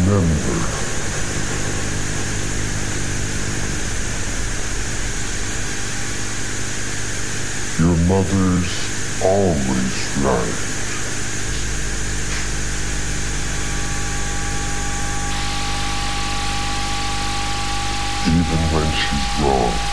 remember, your mother's always right. Even when she's wrong.